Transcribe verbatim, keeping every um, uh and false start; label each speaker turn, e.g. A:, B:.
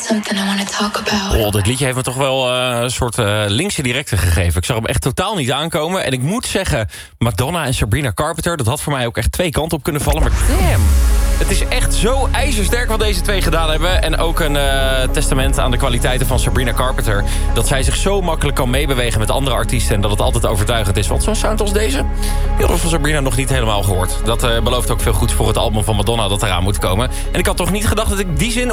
A: something I want to talk about.
B: Oh, dit liedje heeft me toch wel uh, een soort uh, linkse directe gegeven. Ik zag hem echt totaal niet aankomen. En ik moet zeggen, Madonna en Sabrina Carpenter... dat had voor mij ook echt twee kanten op kunnen vallen. Maar damn, het is echt zo ijzersterk wat deze twee gedaan hebben. En ook een uh, testament aan de kwaliteiten van Sabrina Carpenter. Dat zij zich zo makkelijk kan meebewegen met andere artiesten... en dat het altijd overtuigend is. Want zo'n sound als deze, die hadden we van Sabrina nog niet helemaal gehoord. Dat uh, belooft ook veel goeds voor het album van Madonna dat eraan moet komen. En ik had toch niet gedacht dat ik die zin